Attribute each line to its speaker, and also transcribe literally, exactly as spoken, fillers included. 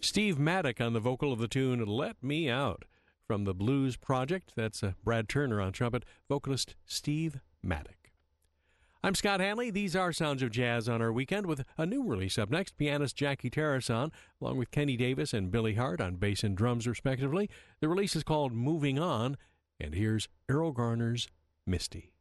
Speaker 1: Steve Maddock on the vocal of the tune Let Me Out. From the Blues Project, that's uh, Brad Turner on trumpet, vocalist Steve Maddock. I'm Scott Hanley. These are Sounds of Jazz on our weekend with a new release up next. Pianist Jackie Tarrason, along with Kenny Davis and Billy Hart on bass and drums, respectively. The release is called Moving On, and here's Errol Garner's Misty.